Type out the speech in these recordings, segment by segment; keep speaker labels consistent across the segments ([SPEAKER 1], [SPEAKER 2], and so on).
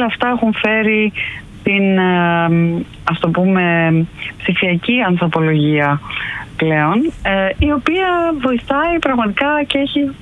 [SPEAKER 1] όλα αυτά έχουν φέρει την, ας το πούμε, ψηφιακή ανθρωπολογία πλέον, η οποία βοηθάει πραγματικά και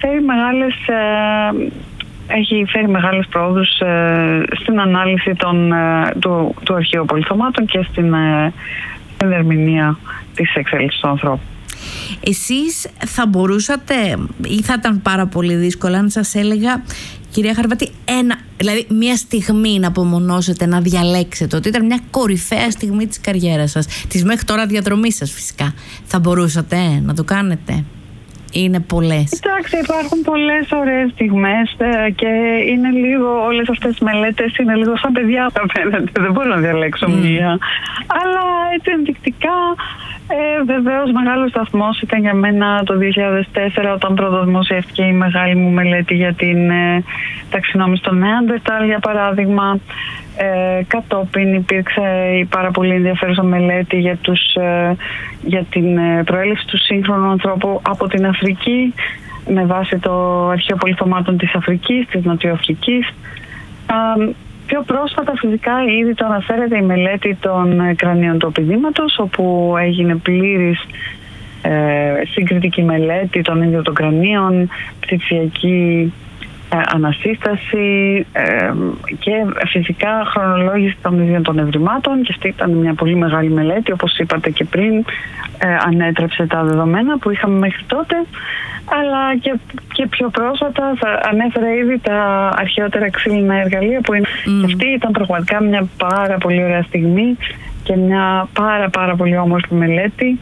[SPEAKER 1] έχει φέρει μεγάλες πρόοδους στην ανάλυση του αρχαίου πολυθωμάτων και στην ερμηνεία της εξέλιξης του ανθρώπου.
[SPEAKER 2] Εσείς θα μπορούσατε ή θα ήταν πάρα πολύ δύσκολο αν σας έλεγα, κυρία Χαρβάτη, δηλαδή μια στιγμή να απομονώσετε, να διαλέξετε ότι ήταν μια κορυφαία στιγμή της καριέρας σας, της μέχρι τώρα διαδρομής σας φυσικά, θα μπορούσατε να το κάνετε? Είναι πολλές?
[SPEAKER 1] Κοιτάξτε, υπάρχουν πολλές ωραίες στιγμές και είναι λίγο, όλες αυτές τις μελέτες είναι λίγο σαν παιδιά απέναντι, δεν μπορώ να διαλέξω μία. Αλλά έτσι ενδεικτικά, βεβαίως μεγάλος σταθμός ήταν για μένα το 2004 όταν πρώτα δημοσιεύτηκε η μεγάλη μου μελέτη για την ταξινόμηση των Νέαντερταλ, για παράδειγμα. Κατόπιν υπήρξε η πάρα πολύ ενδιαφέρουσα μελέτη για την προέλευση του σύγχρονου ανθρώπου από την Αφρική με βάση το αρχαίο πολυθωμάτων της Αφρικής, της Νοτιοαφρικής. Πιο πρόσφατα φυσικά ήδη το αναφέρεται η μελέτη των κρανίων του οπιδήματος, όπου έγινε πλήρης συγκριτική μελέτη των ίδιων των κρανίων, ψηφιακή ανασύσταση και φυσικά χρονολόγηση των ίδιων των ευρημάτων, και αυτή ήταν μια πολύ μεγάλη μελέτη, όπως είπατε και πριν, ανέτρεψε τα δεδομένα που είχαμε μέχρι τότε, αλλά και πιο πρόσφατα ανέφερα ήδη τα αρχαιότερα ξύλινα εργαλεία που είναι. Αυτή ήταν πραγματικά μια πάρα πολύ ωραία στιγμή και μια πάρα πολύ όμορφη μελέτη.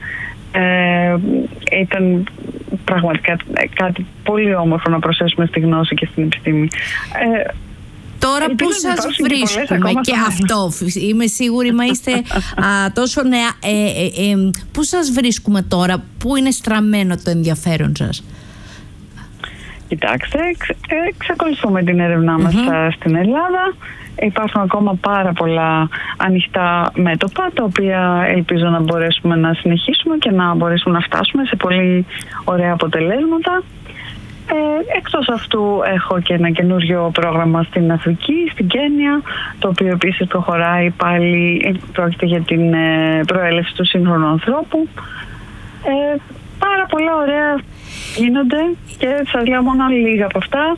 [SPEAKER 1] Ήταν πραγματικά κάτι πολύ όμορφο να προσθέσουμε στη γνώση και στην επιστήμη.
[SPEAKER 2] Τώρα πού σας βρίσκουμε και αυτό, είμαι σίγουρη, μα είστε τόσο νέα, πού σας βρίσκουμε τώρα, πού είναι στραμμένο το ενδιαφέρον σας?
[SPEAKER 1] Κοιτάξτε, εξακολουθούμε την έρευνά μας στην Ελλάδα. Υπάρχουν ακόμα πάρα πολλά ανοιχτά μέτωπα, τα οποία ελπίζω να μπορέσουμε να συνεχίσουμε και να μπορέσουμε να φτάσουμε σε πολύ ωραία αποτελέσματα. Εκτός αυτού έχω και ένα καινούριο πρόγραμμα στην Αφρική, στην Κένια, το οποίο επίσης προχωράει πάλι, πρόκειται για την προέλευση του σύγχρονου ανθρώπου. Πάρα πολλά ωραία γίνονται και σας λέω μόνο λίγα από αυτά.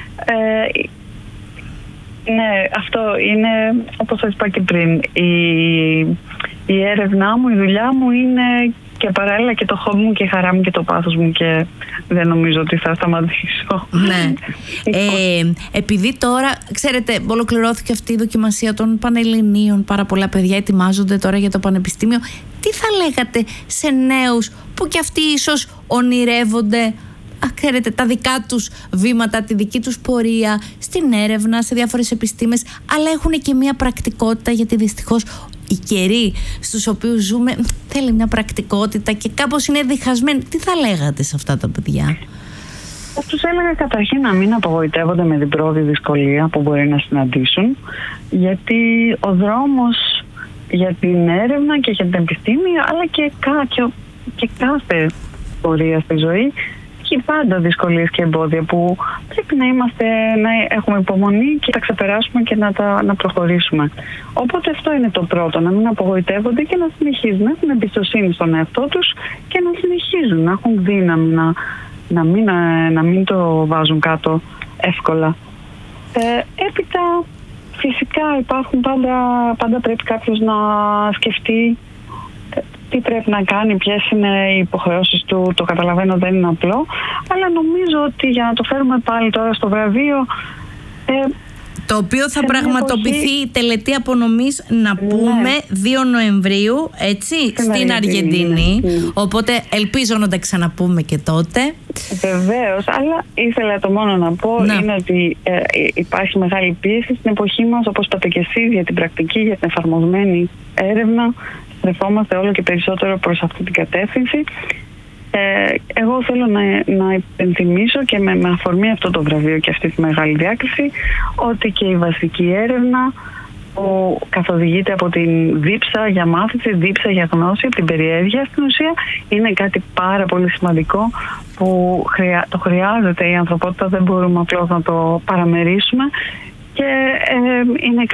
[SPEAKER 1] Ναι, αυτό είναι, όπως σας είπα και πριν, η έρευνά μου, η δουλειά μου είναι και παράλληλα και το χόμπι μου και η χαρά μου και το πάθος μου, και δεν νομίζω ότι θα σταματήσω.
[SPEAKER 2] Ναι. Επειδή τώρα, ξέρετε, ολοκληρώθηκε αυτή η δοκιμασία των Πανελληνίων, πάρα πολλά παιδιά ετοιμάζονται τώρα για το πανεπιστήμιο. Τι θα λέγατε σε νέους που κι αυτοί ίσως ονειρεύονται, ξέρετε, τα δικά τους βήματα, τη δική τους πορεία στην έρευνα, σε διάφορες επιστήμες, αλλά έχουν και μια πρακτικότητα, γιατί δυστυχώς οι καιροί στους οποίους ζούμε θέλει μια πρακτικότητα και κάπως είναι διχασμένοι. Τι θα λέγατε σε αυτά τα παιδιά?
[SPEAKER 1] Θα τους έλεγα καταρχήν να μην απογοητεύονται με την πρώτη δυσκολία που μπορεί να συναντήσουν, γιατί ο δρόμος για την έρευνα και για την επιστήμη, αλλά και κάθε πορεία στη ζωή, έχει πάντα δυσκολίες και εμπόδια που πρέπει να έχουμε υπομονή και να ξεπεράσουμε και να προχωρήσουμε. Οπότε αυτό είναι το πρώτο, να μην απογοητεύονται και να συνεχίζουν, να έχουν εμπιστοσύνη στον εαυτό τους και να συνεχίζουν, να έχουν δύναμη, να μην το βάζουν κάτω εύκολα. Έπειτα φυσικά υπάρχουν πάντα πρέπει κάποιος να σκεφτεί τι πρέπει να κάνει, ποιες είναι οι υποχρεώσεις του. Το καταλαβαίνω, δεν είναι απλό, αλλά νομίζω ότι για να το φέρουμε πάλι τώρα στο βραβείο,
[SPEAKER 2] το οποίο θα πραγματοποιηθεί η τελετή απονομής, να πούμε, 2 Νοεμβρίου, έτσι, στην Αργεντινή. Οπότε ελπίζω να τα ξαναπούμε και τότε.
[SPEAKER 1] Βεβαίως, αλλά ήθελα το μόνο να πω είναι ότι υπάρχει μεγάλη πίεση στην εποχή μας, όπως είπατε και εσείς, για την πρακτική, για την εφαρμοσμένη έρευνα. Στρεφόμαστε όλο και περισσότερο προς αυτή την κατεύθυνση. Εγώ θέλω να υπενθυμίσω και με αφορμή αυτό το βραβείο και αυτή τη μεγάλη διάκριση, ότι και η βασική έρευνα που καθοδηγείται από την δίψα για μάθηση, δίψα για γνώση, από την περιέργεια, στην ουσία είναι κάτι πάρα πολύ σημαντικό που το χρειάζεται η ανθρωπότητα, δεν μπορούμε απλώς να το παραμερίσουμε, και είναι